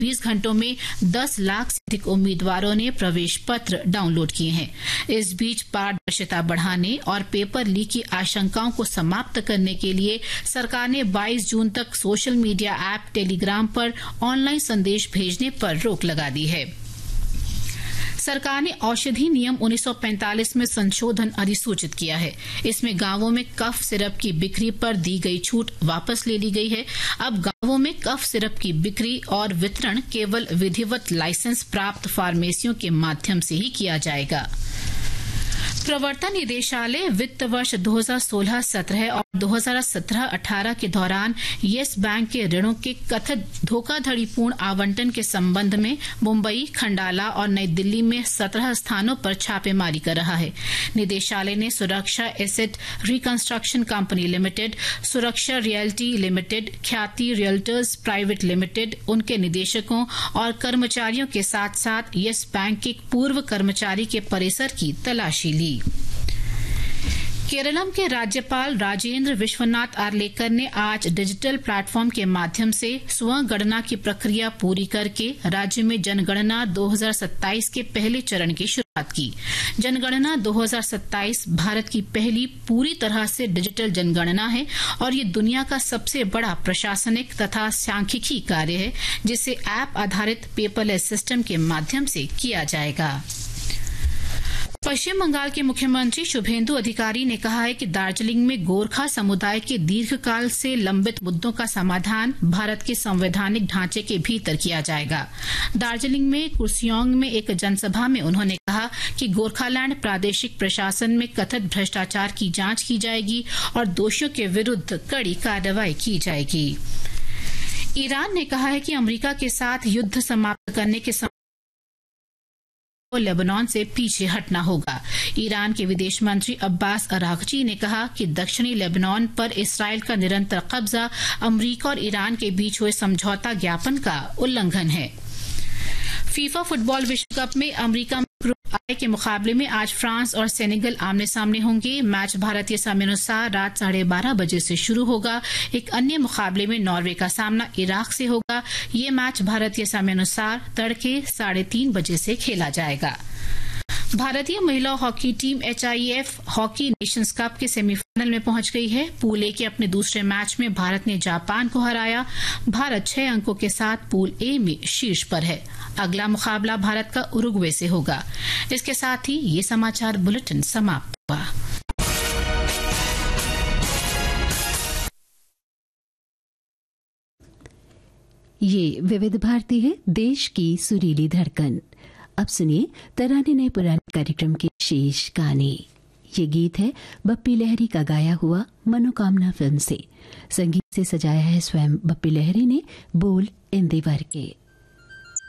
20 घंटों में 10 लाख से अधिक उम्मीदवारों ने प्रवेश पत्र डाउनलोड किए हैं। इस बीच पारदर्शिता बढ़ाने और पेपर लीक की आशंकाओं को समाप्त करने के लिए सरकार ने 22 जून तक सोशल मीडिया ऐप टेलीग्राम पर ऑनलाइन संदेश भेजने पर रोक लगा दी है। सरकार ने औषधि नियम 1945 में संशोधन अधिसूचित किया है। इसमें गांवों में कफ सिरप की बिक्री पर दी गई छूट वापस ले ली गई है। अब गांवों में कफ सिरप की बिक्री और वितरण केवल विधिवत लाइसेंस प्राप्त फार्मेसियों के माध्यम से ही किया जाएगा। प्रवर्तन निदेशालय वित्त वर्ष 2016-17 और 2017-18 के दौरान येस बैंक के ऋणों के कथित धोखाधड़ीपूर्ण आवंटन के संबंध में मुंबई, खंडाला और नई दिल्ली में 17 स्थानों पर छापेमारी कर रहा है। निदेशालय ने सुरक्षा एसेट रिकंस्ट्रक्शन कंपनी लिमिटेड, सुरक्षा रियल्टी लिमिटेड, ख्याति रियल्टर्स प्राइवेट लिमिटेड, उनके निदेशकों और कर्मचारियों के साथ साथ येस बैंक के एक पूर्व कर्मचारी के परिसर की तलाशी ली। केरलम के राज्यपाल राजेंद्र विश्वनाथ आर्लेकर ने आज डिजिटल प्लेटफॉर्म के माध्यम से स्वगणना की प्रक्रिया पूरी करके राज्य में जनगणना 2027 के पहले चरण की शुरुआत की। जनगणना 2027 भारत की पहली पूरी तरह से डिजिटल जनगणना है और ये दुनिया का सबसे बड़ा प्रशासनिक तथा सांख्यिकी कार्य है, जिसे ऐप आधारित पेपरलेस सिस्टम के माध्यम से किया जाएगा। पश्चिम बंगाल के मुख्यमंत्री शुभेंदु अधिकारी ने कहा है कि दार्जिलिंग में गोरखा समुदाय के दीर्घकाल से लंबित मुद्दों का समाधान भारत के संवैधानिक ढांचे के भीतर किया जाएगा। दार्जिलिंग में कुर्सियोंग में एक जनसभा में उन्होंने कहा कि गोरखालैंड प्रादेशिक प्रशासन में कथित भ्रष्टाचार की जांच की जाएगी और दोषियों के विरुद्ध कड़ी कार्रवाई की जाएगी। ईरान ने कहा है कि अमेरिका के साथ युद्ध समाप्त करने के लेबनान से पीछे हटना होगा। ईरान के विदेश मंत्री अब्बास अरागची ने कहा कि दक्षिणी लेबनान पर इसराइल का निरंतर कब्जा अमेरिका और ईरान के बीच हुए समझौता ज्ञापन का उल्लंघन है। फीफा फुटबॉल विश्व कप में अमेरिका में ग्रुप आई के मुकाबले में आज फ्रांस और सेनेगल आमने सामने होंगे। मैच भारतीय समयानुसार रात 12:30 बजे से शुरू होगा। एक अन्य मुकाबले में नॉर्वे का सामना इराक से होगा। ये मैच भारतीय समयानुसार तड़के 3:30 बजे से खेला जाएगा। भारतीय महिला hockey team HIF hockey Nations cup के सेमीफाइनल में पहुंच गई है। पूल ए के अपने दूसरे मैच में भारत ने जापान को हराया। भारत 6 अंकों के साथ पूल ए में शीर्ष पर है। अगला मुकाबला भारत का उरुग्वे से होगा। इसके साथ ही ये समाचार बुलेटिन समाप्त हुआ। ये विविध भारती है, देश की सुरीली धड़कन। अब सुनिए तराने नए पुराने कार्यक्रम के शेष गाने। ये गीत है बप्पी लहरी का गाया हुआ मनोकामना फिल्म से। संगीत से सजाया है स्वयं बप्पी लहरी ने, बोल इंदिवर के।